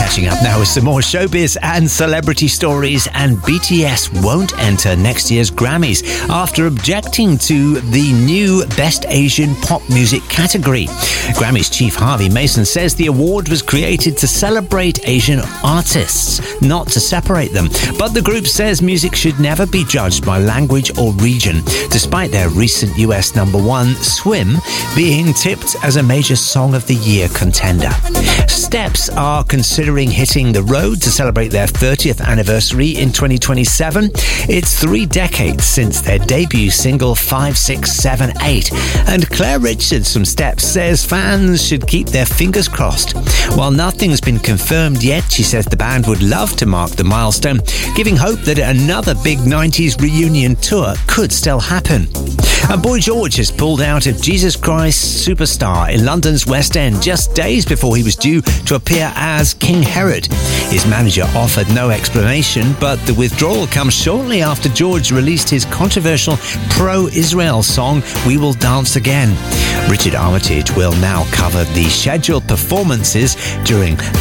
Catching up now with some more showbiz and celebrity stories, and BTS won't enter next year's Grammys after objecting to the new Best Asian Pop Music category. Grammys chief Harvey Mason says the award was created to celebrate Asian artists, not to separate them. But the group says music should never be judged by language or region, despite their recent US #1, Swim, being tipped as a major Song of the Year contender. Steps are considering hitting the road to celebrate their 30th anniversary in 2027. It's 3 decades since their debut single 5678. And Claire Richards from Steps says fans should keep their fingers crossed. While nothing's been confirmed yet, she says the band would love to mark the milestone, giving hope that another big 90s reunion tour could still happen. And Boy George has pulled out of Jesus Christ Superstar in London's West End just days before he was due to appear as King Herod. His manager offered no explanation, but the withdrawal comes shortly after George released his controversial pro-Israel song, We Will Dance Again. Richard Armitage will now cover the scheduled performances during